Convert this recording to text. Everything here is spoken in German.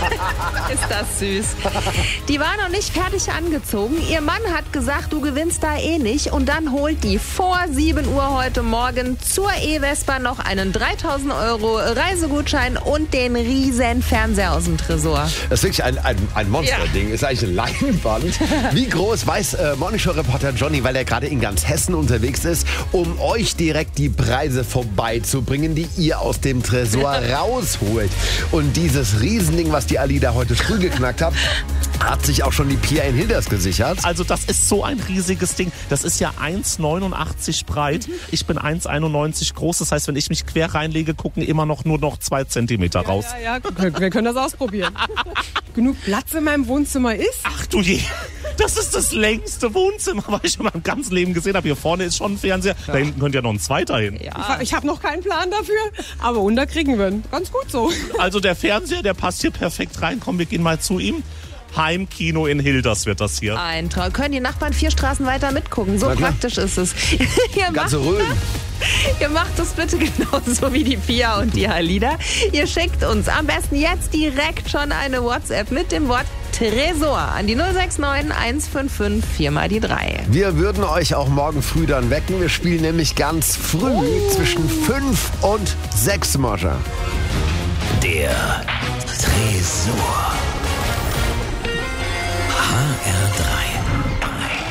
Ist das süß. Die war noch nicht fertig angezogen. Ihr Mann hat gesagt, du gewinnst da eh nicht. Und dann holt die vor 7 Uhr heute Morgen zur E-Vespa noch einen 3.000 € Reisegutschein und den riesen Fernseher aus dem Tresor. Das ist wirklich ein Monsterding. Ist eigentlich eine Leinwand. Wie groß weiß Morningshow-Reporter Johnny, weil er gerade in ganz Hessen unterwegs ist, um euch direkt die Preise vorbeizubringen, die ihr aus dem Tresor rausholt. Und dieses Riesending, was die Alida heute früh geknackt hat sich auch schon die Pia in Hilders gesichert. Also das ist so ein riesiges Ding. Das ist ja 1,89 breit. Ich bin 1,91 groß. Das heißt, wenn ich mich quer reinlege, gucken immer nur noch 2 Zentimeter raus. Ja, wir können das ausprobieren. Genug Platz in meinem Wohnzimmer ist. Ach du je. Das ist das längste Wohnzimmer, was ich in meinem ganzen Leben gesehen habe. Hier vorne ist schon ein Fernseher. Da hinten könnte ja noch ein zweiter hin. Ja. Ich habe noch keinen Plan dafür, aber unterkriegen wir ihn. Ganz gut so. Also der Fernseher, der passt hier perfekt rein. Komm, wir gehen mal zu ihm. Heimkino in Hilders wird das hier. Ein Traum. Können die Nachbarn 4 Straßen weiter mitgucken. So praktisch ist es. Ganze Rhön. Ihr macht das bitte genauso wie die Pia und die Alida. Ihr schickt uns am besten jetzt direkt schon eine WhatsApp mit dem Wort Tresor an die 069 155 4 mal die 3. Wir würden euch auch morgen früh dann wecken. Wir spielen nämlich ganz früh zwischen 5 und 6 Moscher. Der Tresor. HR3.